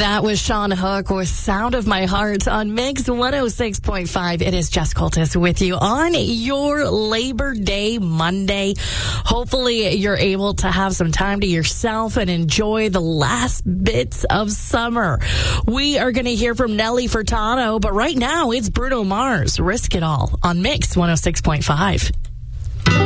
That was Sean Hook with Sound of My Heart on Mix 106.5. It is Jess Coltis with you on your Labor Day Monday. Hopefully you're able to have some time to yourself and enjoy the last bits of summer. We are going to hear from Nelly Furtado, but right now it's Bruno Mars, Risk It All on Mix 106.5.